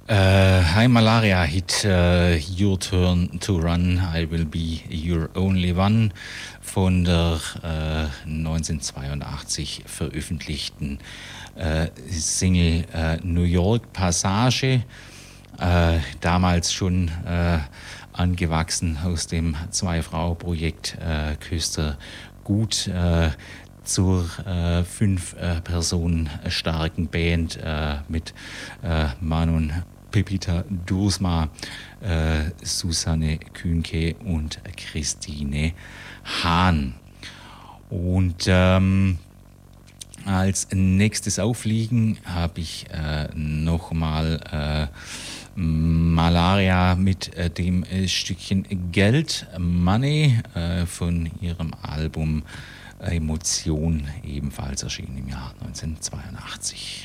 Hi Malaria Hit, Your Turn to Run, I Will Be Your Only One von der 1982 veröffentlichten Single New York Passage, damals schon angewachsen aus dem Zwei-Frau-Projekt Köster Gut zur 5 Personen starken Band mit Manon Pepita Dursma, Susanne Kühnke und Christine Hahn. Und als nächstes Aufliegen habe ich nochmal Malaria mit dem Stückchen Geld, Money von ihrem Album Emotion, ebenfalls erschienen im Jahr 1982.